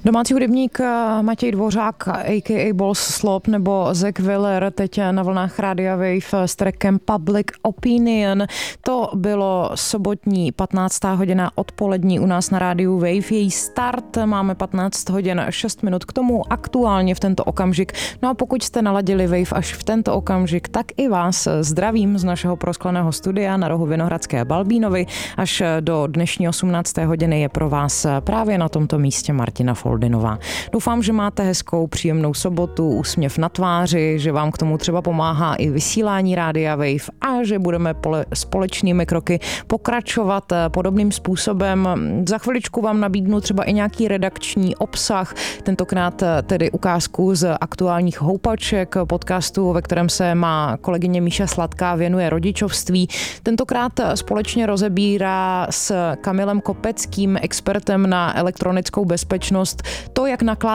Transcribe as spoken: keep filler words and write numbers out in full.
Domácí hudebník Matěj Dvořák, a ká a Boss Slop nebo Zack Willer, teď na vlnách Rádia Wave s trackem Public Opinion. To bylo sobotní patnáctá hodina odpolední u nás na Rádiu Wave. Její start máme patnáct hodin šest minut k tomu aktuálně v tento okamžik. No a pokud jste naladili Wave až v tento okamžik, tak i vás zdravím z našeho proskleného studia na rohu Vinohradské a Balbínovy. Až do dnešní osmnácté hodiny je pro vás právě na tomto místě Martina Foldinová. Doufám, že máte hezkou, příjemnou sobotu, úsměv na tváři, že vám k tomu třeba pomáhá i vysílání Rádia Wave a že budeme pole, společnými kroky pokračovat podobným způsobem. Za chviličku vám nabídnu třeba i nějaký redakční obsah, tentokrát tedy ukázku z aktuálních houpaček podcastu, ve kterém se má kolegyně Míša Sladká věnuje rodičovství. Tentokrát společně rozebírá s Kamilem Kopeckým, expertem na elektronickou bezpečnost, to, jak nakládat